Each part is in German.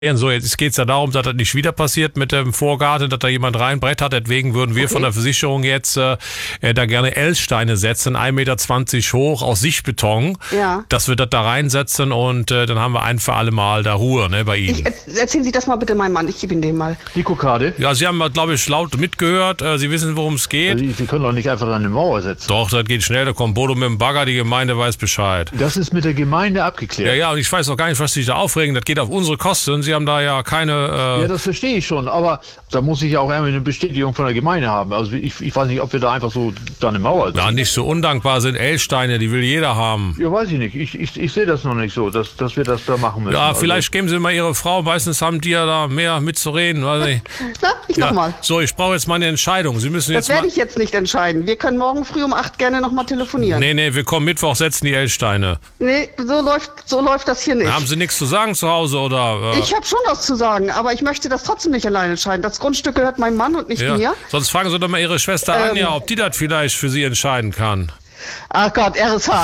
So, jetzt geht es ja darum, dass das nicht wieder passiert mit dem Vorgarten, dass da jemand reinbrettert. Deswegen würden wir von der Versicherung jetzt da gerne L-Steine setzen, 1,20 Meter hoch aus Sichtbeton. Ja. Dass wir das da reinsetzen und dann haben wir ein für alle Mal da Ruhe, ne, bei Ihnen. Erzählen Sie das mal bitte meinem Mann, ich gebe Ihnen den mal. Die Kokade? Ja, Sie haben, glaube ich, laut mitgehört. Sie wissen, worum es geht. Sie können doch nicht einfach an eine Mauer setzen. Doch, das geht schnell. Da kommt Bodo mit dem Bagger, die Gemeinde weiß Bescheid. Das ist mit der Gemeinde abgeklärt. Ja, und ich weiß auch gar nicht, was Sie sich da aufregen. Das geht auf unsere Kosten. Sie haben da ja keine... Ja, das verstehe ich schon, aber da muss ich ja auch irgendwie eine Bestätigung von der Gemeinde haben. Also ich weiß nicht, ob wir da einfach so da eine Mauer... Ja, nicht so undankbar sind L-Steine, die will jeder haben. Ja, weiß ich nicht. Ich sehe das noch nicht so, dass wir das da machen müssen. Ja, vielleicht geben Sie mal Ihre Frau, meistens haben die ja da mehr mitzureden. Weiß ich. Na, ich mach mal. So, ich brauche jetzt mal eine Entscheidung. Sie müssen Das jetzt werde ich jetzt nicht entscheiden. Wir können morgen früh um 8 gerne noch mal telefonieren. Nee, wir kommen Mittwoch, setzen die L-Steine. Nee, so läuft das hier nicht. Haben Sie nichts zu sagen zu Hause, oder? Ich habe schon was zu sagen, aber ich möchte das trotzdem nicht alleine entscheiden. Das Grundstück gehört meinem Mann und nicht mir. Sonst fragen Sie doch mal Ihre Schwester Anja, ob die das vielleicht für Sie entscheiden kann. Ach Gott, RSH.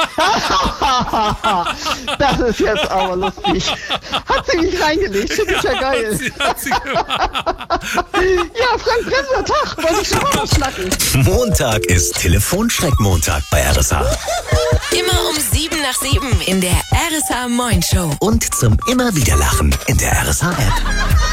Das ist jetzt aber lustig. Hat sie mich reingelegt, finde ich ja geil. Hat sie gemacht. Ja, Frank Bresser, Tag, wollte ich schon mal was schnacken. Montag ist Telefonschreckmontag bei RSH. Immer um 7 nach 7 in der RSH Moin Show. Und zum immer wieder Lachen in der RSH-App.